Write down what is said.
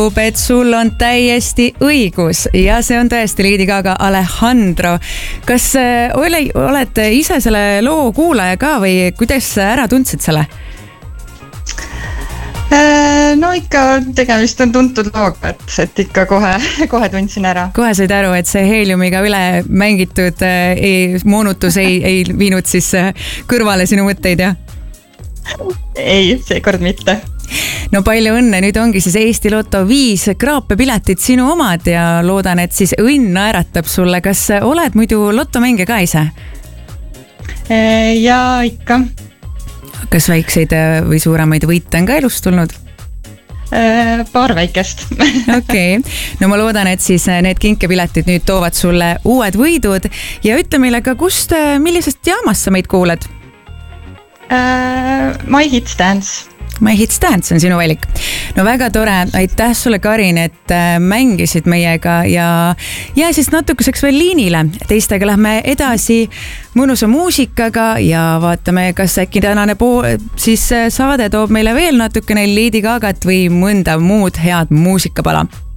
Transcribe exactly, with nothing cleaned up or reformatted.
et sul on täiesti õigus ja see on tõesti Lady Gaga Alejandro. Kas ole, oled ise selle loo kuulaja ka või kuidas ära tundsid selle? No ikka tegemist on tuntud looga, et, et ikka kohe, kohe tundsin ära. Kohe said aru, et see heeliumiga üle mängitud ei, moonutus ei, ei viinud siis kõrvale sinu mõtteid, jah? Ei, seekord mitte. No palju õnne, nüüd ongi siis Eesti Loto viis kraapepiletit sinu omad ja loodan, et siis õnn naeratab sulle. Kas oled muidu lotomänge ka ise? Ja ikka. Kas väikseid või suuremaid võite on ka elust tulnud? Paar väikest. Okei, no ma loodan, et siis need kinkepiletid nüüd toovad sulle uued võidud ja ütle meile ka, kust, millisest jaamast sa meid kuuled? My Hits Dance. My Hits Dance on sinu valik. No väga tore, aitäh sulle, Karin, et mängisid meiega ja jää siis natukeseks veel liinile. Teistega lähme edasi mõnusa muusikaga ja vaatame, kas äkki tänane pool, siis saade toob meile veel natukene Lady Gagat või mõnda muud head muusikapala.